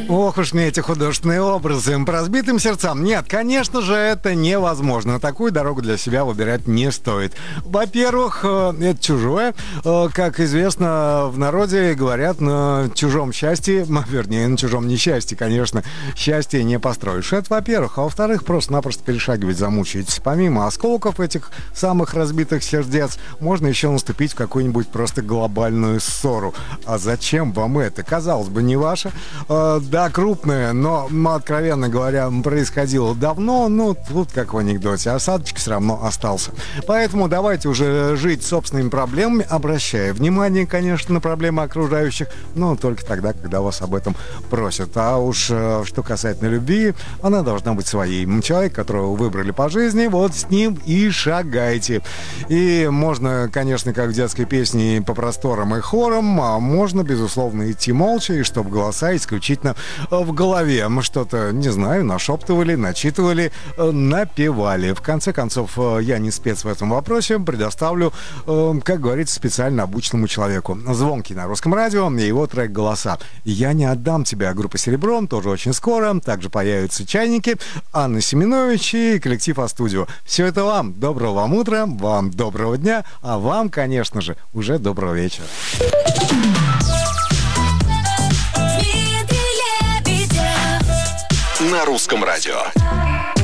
Ох уж мне эти художественные образы по разбитым сердцам. Нет, конечно же, это невозможно. Такую дорогу для себя выбирать не стоит. Во-первых, это чужое. Как известно, в народе говорят, на чужом счастье, вернее, на чужом несчастье, конечно, счастье не построишь. Это во-первых. А во-вторых, просто-напросто перешагивать замучаетесь. Помимо осколков этих самых разбитых сердец, можно еще наступить в какую-нибудь просто глобальную ссору. А зачем вам это? Казалось бы, не ваше. Да, крупное, но, откровенно говоря, происходило давно, но тут, как в анекдоте, осадочек все равно остался. Поэтому давайте уже жить собственными проблемами, обращая внимание, конечно, на проблемы окружающих, но только тогда, когда вас об этом просят. А уж что касательно любви, она должна быть своей. Человек, которого вы выбрали по жизни, вот с ним и шагайте. И можно, конечно, как в детской песне, по просторам и хорам, а можно, безусловно, идти молча, и чтобы голоса исключительно в голове. Мы что-то, не знаю, нашептывали, начитывали, напевали. В конце концов, я не спец в этом вопросе, предоставлю, как говорится, специально обученному человеку. Звонкий на русском радио и его трек «Голоса». «Я не отдам тебя» группа «Серебро», тоже очень скоро. Также появятся «Чайники», Анна Семенович и коллектив А-студио. Все это вам. Доброго вам утра, вам доброго дня, а вам, конечно же, уже доброго вечера. На русском радио.